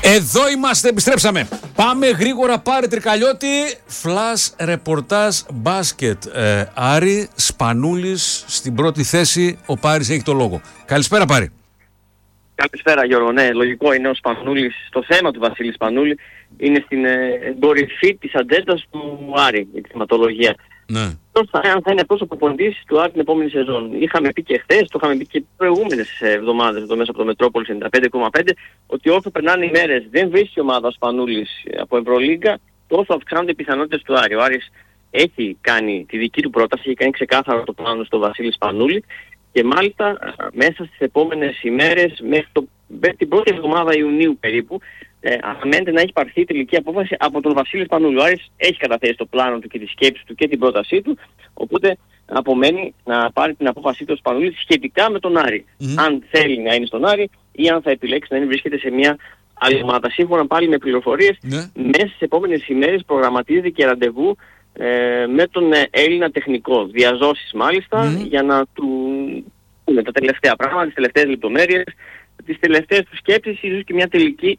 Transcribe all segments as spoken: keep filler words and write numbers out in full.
Εδώ είμαστε, επιστρέψαμε. Πάμε γρήγορα, πάρε Τρικαλιώτη. Φλας ρεπορτάζ μπάσκετ. Ε, Άρη Σπανούλης στην πρώτη θέση. Ο Πάρης έχει το λόγο. Καλησπέρα, Πάρη. Καλησπέρα, Γιώργο. Ναι, λογικό είναι ο Σπανούλης. Το θέμα του Βασίλη Σπανούλη είναι στην ε, κορυφή της ατζέντας του Άρη, η θεματολογία. Ναι. Αν θα είναι αυτός ο προπονητής του Άρη την επόμενη σεζόν. Είχαμε πει και χθες, το είχαμε πει και προηγούμενες εβδομάδες εδώ μέσα από το Μετρόπολης ενενήντα πέντε κόμμα πέντε, ότι όσο περνάνε οι μέρες δεν βρίσκει ομάδα ο Σπανούλης από Ευρωλίγκα, τόσο αυξάνονται οι πιθανότητες του Άρη. Ο Άρης έχει κάνει τη δική του πρόταση, έχει κάνει ξεκάθαρο το πλάνο στο Βασίλη Σπανούλη και μάλιστα μέσα στις επόμενες ημέρες, μέχρι, το, μέχρι την πρώτη εβδομάδα Ιουνίου περίπου, ε, αναμένεται να έχει πάρθει τελική απόφαση από τον Βασίλη Σπανούλη. Ο Άρης έχει καταθέσει το πλάνο του και τη σκέψη του και την πρότασή του, οπότε απομένει να πάρει την απόφασή του ο Σπανούλης σχετικά με τον Άρη. Mm. Αν θέλει να είναι στον Άρη ή αν θα επιλέξει να είναι βρίσκεται σε μια άλλη ομάδα. Σύμφωνα πάλι με πληροφορίες, mm. μέσα στις επόμενες ημέρες προγραμματίζεται και ραντεβού ε, με τον Έλληνα τεχνικό. Διαζώσεις μάλιστα, mm. για να του πούμε τα τελευταία πράγματα, τις τελευταίες λεπτομέρειες, τις τελευταίες του σκέψεις, ίσως και μια τελική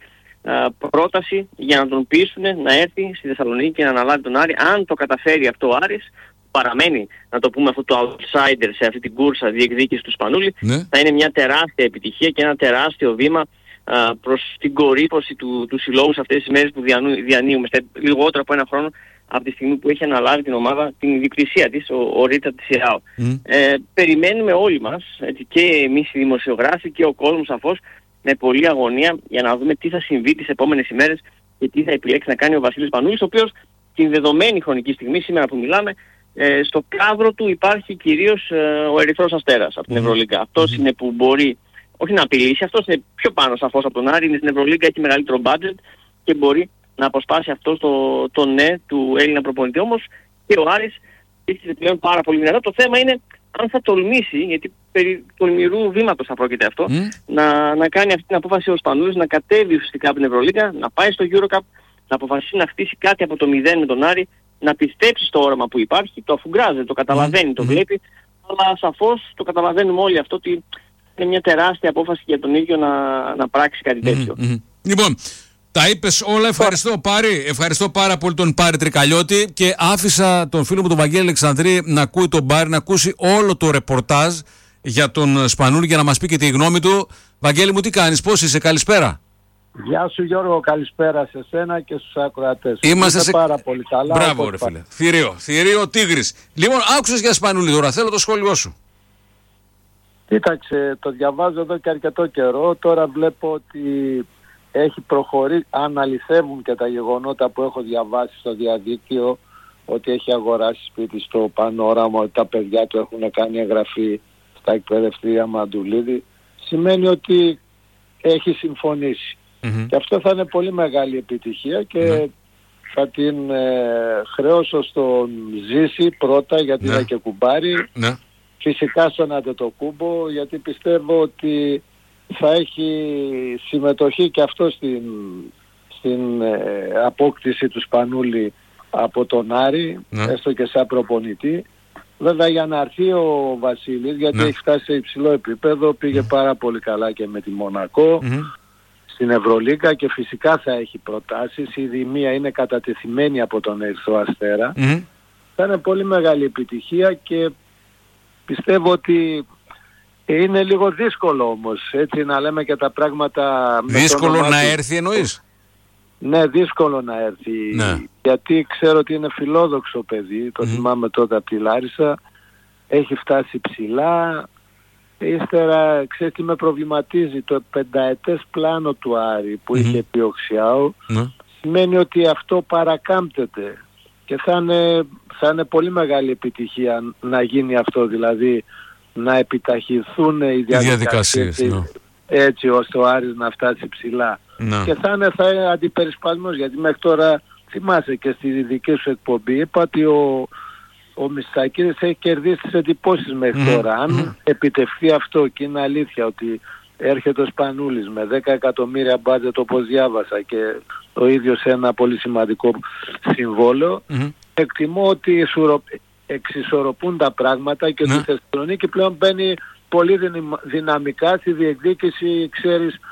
πρόταση για να τον πείσουν να έρθει στη Θεσσαλονίκη και να αναλάβει τον Άρη. Αν το καταφέρει αυτό ο Άρης, παραμένει, να το πούμε αυτό το outsider σε αυτή την κούρσα διεκδίκηση του Σπανούλη, ναι. θα είναι μια τεράστια επιτυχία και ένα τεράστιο βήμα α, προς την κορύφωση του, του συλλόγου σε αυτές τις μέρες που διανού, διανύουμε, σε λιγότερο από ένα χρόνο από τη στιγμή που έχει αναλάβει την ομάδα την ιδιοκτησία της, ο, ο Ρίτσαρτ Σιράου. Mm. Ε, περιμένουμε όλοι μας, έτσι, και εμείς οι δημοσιογράφοι και ο κόσμος σαφώς, με πολλή αγωνία για να δούμε τι θα συμβεί τις επόμενες ημέρες και τι θα επιλέξει να κάνει ο Βασίλης Σπανούλης, ο οποίος την δεδομένη χρονική στιγμή, σήμερα που μιλάμε, ε, στο κάδρο του υπάρχει κυρίως ε, ο Ερυθρός Αστέρας από την Ευρωλίγκα. Αυτός είναι που μπορεί, όχι να απειλήσει, αυτός είναι πιο πάνω σαφώς από τον Άρη, είναι στην Ευρωλίγκα, έχει μεγαλύτερο budget και μπορεί να αποσπάσει αυτό το, το ναι του Έλληνα προπονητή. Όμως και ο Άρης έχει πλέον πάρα πολύ δυνατά. Το θέμα είναι αν θα τολμήσει, γιατί περί τολμηρού βήματος θα πρόκειται αυτό, mm. να, να κάνει αυτή την απόφαση ο Σπανούλης, να κατέβει ουσιαστικά από την Ευρωλίγκα, να πάει στο EuroCup, να αποφασίσει να χτίσει κάτι από το μηδέν με τον Άρη, να πιστέψει στο όραμα που υπάρχει, το αφουγκράζεται, το καταλαβαίνει, mm. το βλέπει, αλλά σαφώς το καταλαβαίνουμε όλοι αυτό, ότι είναι μια τεράστια απόφαση για τον ίδιο να, να πράξει κάτι τέτοιο. Mm. Mm. Λοιπόν, τα είπες όλα, ευχαριστώ Πάρη, ευχαριστώ πάρα πολύ τον Πάρη Τρικαλιώτη και άφησα τον φίλο μου τον Βαγγέλη Αλεξανδρή να ακούει τον Πάρη, να ακούσει όλο το ρεπορτάζ για τον Σπανούλη για να μας πει και τη γνώμη του. Βαγγέλη μου, τι κάνεις, πώς είσαι, καλησπέρα. Γεια σου Γιώργο, καλησπέρα σε σένα και στους ακροατές. Είμαστε σε... πάρα πολύ καλά. Μπράβο ρε φίλε, θηρίο, θηρίο Τίγρης. Λοιπόν, άκουσες για Σπανούλη τώρα, θέλω το σχόλιο σου. Κοίταξε, το διαβάζω εδώ και αρκετό καιρό, τώρα βλέπω ότι έχει προχωρήσει, αν αληθεύουν και τα γεγονότα που έχω διαβάσει στο διαδίκτυο, ότι έχει αγοράσει σπίτι στο Πανόραμα, ότι τα παιδιά του έχουν κάνει εγγραφή στα εκπαιδευτήρια Μαντουλίδη, σημαίνει ότι έχει συμφωνήσει. Mm-hmm. Και αυτό θα είναι πολύ μεγάλη επιτυχία και mm-hmm. θα την ε, χρεώσω στον Ζήση πρώτα, γιατί mm-hmm. είναι και κουμπάρι, mm-hmm. φυσικά στον Αντετοκούμπο, γιατί πιστεύω ότι θα έχει συμμετοχή και αυτό στην, στην ε, απόκτηση του Σπανούλη από τον Άρη, ναι. έστω και σαν προπονητή. Βέβαια για να έρθει ο Βασίλης, γιατί ναι. έχει φτάσει σε υψηλό επίπεδο, πήγε mm. πάρα πολύ καλά και με τη Μονακό mm. στην Ευρωλίγκα και φυσικά θα έχει προτάσεις. Η Δημία είναι κατατεθειμένη από τον Ερυθρό Αστέρα. Mm. Θα είναι πολύ μεγάλη επιτυχία και πιστεύω ότι είναι λίγο δύσκολο όμως, έτσι να λέμε και τα πράγματα... Δύσκολο να έρθει εννοείς? Ναι, δύσκολο να έρθει, ναι. γιατί ξέρω ότι είναι φιλόδοξο παιδί, το mm. θυμάμαι τότε από τη Λάρισα, έχει φτάσει ψηλά, ύστερα ξέρεις τι με προβληματίζει, το πενταετές πλάνο του Άρη που mm. είχε πει ο Ξιάου, mm. σημαίνει ότι αυτό παρακάμπτεται και θα είναι, θα είναι πολύ μεγάλη επιτυχία να γίνει αυτό, δηλαδή να επιταχυνθούν οι διαδικασίες no. έτσι ώστε ο Άρης να φτάσει ψηλά. No. Και θα είναι, θα είναι αντιπερισπασμός, γιατί μέχρι τώρα θυμάσαι και στη δική σου εκπομπή είπα ότι ο, ο Μητσακίδης έχει κερδίσει τις εντυπώσεις μέχρι mm. τώρα. Αν mm. επιτευχθεί αυτό και είναι αλήθεια ότι έρχεται ο Σπανούλης με δέκα εκατομμύρια μπάτζετ όπως διάβασα και το ίδιο σε ένα πολύ σημαντικό συμβόλαιο, mm. εκτιμώ ότι εξισορροπούν τα πράγματα και ότι η Θεσσαλονίκη πλέον μπαίνει πολύ δυναμικά στη διεκδίκηση, ξέρεις,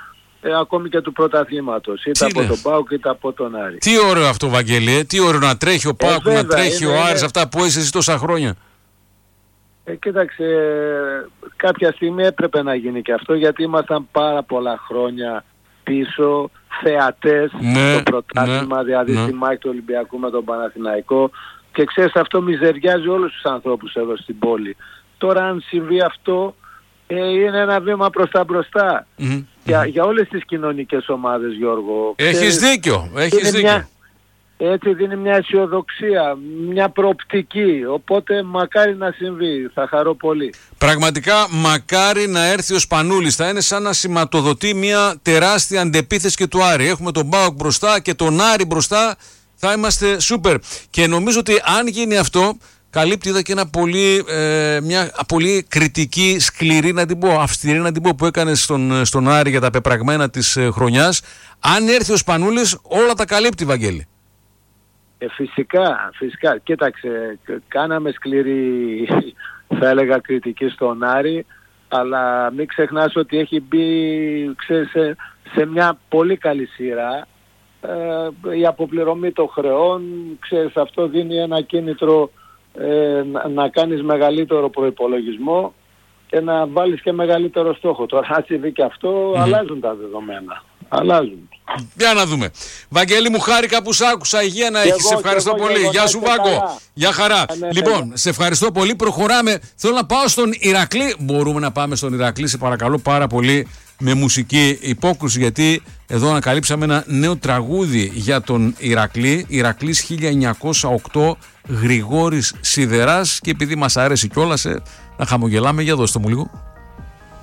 ε, ακόμη και του πρωταθλήματος, είτε από τον ΠΑΟΚ είτε από τον Άρη. Τι ωραίο αυτό, Βαγγέλη, τι ωραίο να τρέχει ο ΠΑΟΚ, ε, να τρέχει είναι, ο Άρης, είναι... αυτά που έχεις εσύ τόσα χρόνια. Ε, κοίταξε, κάποια στιγμή έπρεπε να γίνει και αυτό, γιατί ήμασταν πάρα πολλά χρόνια πίσω, θεατές ναι, στο πρωτάθλημα, ναι, δηλαδή ναι. στη μάχη του Ολυμπιακού με τον Παναθηναϊκό, και ξέρεις, αυτό μιζεριάζει όλους τους ανθρώπους εδώ στην πόλη. Τώρα αν συμβεί αυτό, ε, είναι ένα βήμα προς τα μπροστά mm-hmm. για, mm-hmm. για όλες τις κοινωνικές ομάδες, Γιώργο. Έχεις ξέρεις, δίκιο, έχεις δίκιο. Μια, έτσι δίνει μια αισιοδοξία, μια προοπτική, οπότε μακάρι να συμβεί, θα χαρώ πολύ. Πραγματικά μακάρι να έρθει ο Σπανούλης, θα είναι σαν να σηματοδοτεί μια τεράστια αντεπίθεση και του Άρη. Έχουμε τον ΠΑΟΚ μπροστά και τον Άρη μπροστά, θα είμαστε σούπερ. Και νομίζω ότι αν γίνει αυτό, καλύπτει είδα και ένα πολύ, ε, μια πολύ κριτική, σκληρή να την πω, αυστηρή να την πω, που έκανε στον, στον Άρη για τα πεπραγμένα της ε, χρονιάς. Αν έρθει ο Σπανούλης, όλα τα καλύπτει, Βαγγέλη. Ε, φυσικά, φυσικά. Κοίταξε, κάναμε σκληρή, θα έλεγα, κριτική στον Άρη, αλλά μην ξεχνάς ότι έχει μπει, ξέρεις, σε, σε μια πολύ καλή σειρά. Ε, η αποπληρωμή των χρεών, ξέρεις, αυτό δίνει ένα κίνητρο ε, να, να κάνεις μεγαλύτερο προϋπολογισμό και να βάλεις και μεγαλύτερο στόχο. Τώρα, αν συμβεί και αυτό, mm. αλλάζουν τα δεδομένα. Αλλάζουν. Για να δούμε. Βαγγέλη μου, χάρηκα που σ' άκουσα. Υγεία να έχεις. Σε ευχαριστώ εγώ, πολύ. Εγώ, Γεια σου, Βάγκο. Γεια χαρά. Ναι, ναι, λοιπόν, ναι. σε ευχαριστώ πολύ. Προχωράμε. Θέλω να πάω στον Ηρακλή. Μπορούμε να πάμε στον Ηρακλή, σε παρακαλώ πάρα πολύ, με μουσική υπόκρουση, γιατί εδώ ανακαλύψαμε ένα νέο τραγούδι για τον Ηρακλή. Ηρακλής χίλια εννιακόσια οκτώ, Γρηγόρης Σιδεράς, και επειδή μας αρέσει κιόλας, ε, να χαμογελάμε, για δώστε μου λίγο.